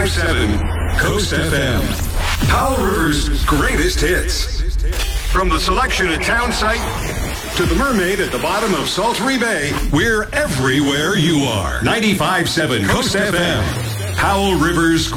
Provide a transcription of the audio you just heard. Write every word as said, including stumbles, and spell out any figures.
ninety-five point seven Coast F M. Powell River's greatest hits. From the selection at Town Site to the mermaid at the bottom of Saltery Bay, we're everywhere you are. ninety-five point seven Coast F M. Powell River's